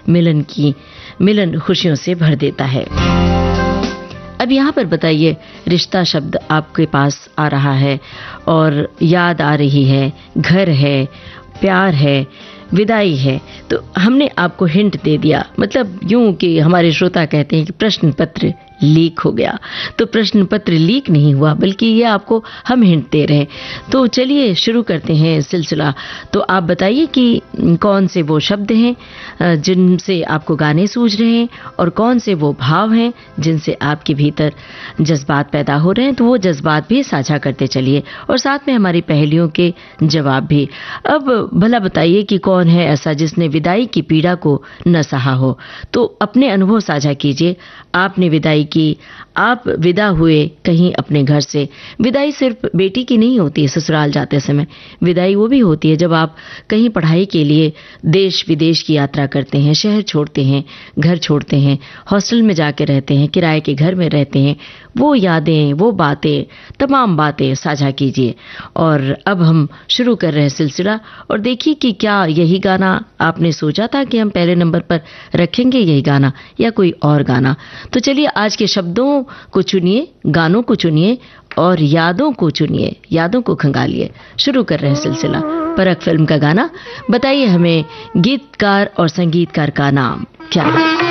मिलन खुशियों से भर देता है। अब यहाँ पर बताइए, रिश्ता शब्द आपके पास आ रहा है और याद आ रही है, घर है, प्यार है, विदाई है, तो हमने आपको हिंट दे दिया। मतलब यूं कि हमारे श्रोता कहते हैं कि प्रश्न पत्र लीक हो गया, तो प्रश्न पत्र लीक नहीं हुआ, बल्कि ये आपको हम हिंट दे रहे हैं। तो चलिए शुरू करते हैं सिलसिला। तो आप बताइए कि कौन से वो शब्द हैं जिनसे आपको गाने सूझ रहे हैं, और कौन से वो भाव हैं जिनसे आपके भीतर जज्बात पैदा हो रहे हैं। तो वो जज्बात भी साझा करते चलिए, और साथ में हमारी पहेलियों के जवाब भी। अब भला बताइए कि कौन है ऐसा जिसने विदाई की पीड़ा को न सहा हो। तो अपने अनुभव साझा कीजिए। आपने विदाई की, आप विदा हुए कहीं अपने घर से। विदाई सिर्फ बेटी की नहीं होती है ससुराल जाते समय, विदाई वो भी होती है जब आप कहीं पढ़ाई के लिए देश विदेश की यात्रा करते हैं, शहर छोड़ते हैं, घर छोड़ते हैं, हॉस्टल में जाके रहते हैं, किराए के घर में रहते हैं। वो यादें, वो बातें, तमाम बातें साझा कीजिए। और अब हम शुरू कर रहे हैं सिलसिला, और देखिए कि क्या यही गाना आपने सोचा था कि हम पहले नंबर पर रखेंगे, यही गाना या कोई और गाना। तो चलिए आज के शब्दों को चुनिए, गानों को चुनिए और यादों को चुनिए, यादों को खंगालिए। शुरू कर रहे हैं सिलसिला। परख फिल्म का गाना। बताइए हमें गीतकार और संगीतकार का नाम क्या है।